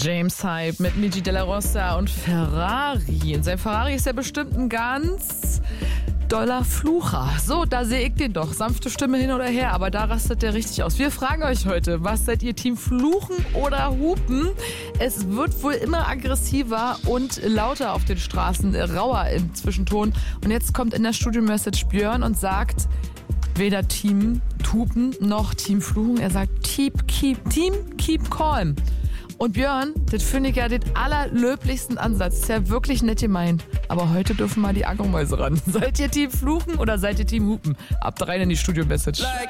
James Hype mit Luigi Della Rossa und Ferrari. In seinem Ferrari ist er bestimmt ein ganz doller Flucher. So, da sehe ich den doch. Sanfte Stimme hin oder her, aber da rastet der richtig aus. Wir fragen euch heute, was seid ihr, Team Fluchen oder Hupen? Es wird wohl immer aggressiver und lauter auf den Straßen, rauer im Zwischenton. Und jetzt kommt in der Studio-Message Björn und sagt, weder Team Hupen noch Team Fluchen. Er sagt Team Keep Calm. Und Björn, das finde ich ja den allerlöblichsten Ansatz. Ist ja wirklich nett gemeint. Aber heute dürfen mal die Agro-Mäuse ran. Seid ihr Team Fluchen oder seid ihr Team Hupen? Habt rein in die Studio-Message.